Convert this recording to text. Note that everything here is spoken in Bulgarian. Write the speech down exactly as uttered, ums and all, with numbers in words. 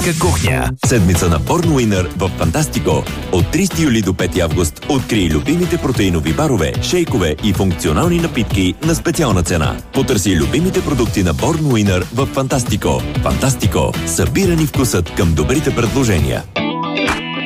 Българска кухня. Седмица на Born Winner в Фантастико. От тридесети юли до пети август открий любимите протеинови барове, шейкове и функционални напитки на специална цена. Потърси любимите продукти на Born Winner в Фантастико. Фантастико. Събирани вкусът към добрите предложения.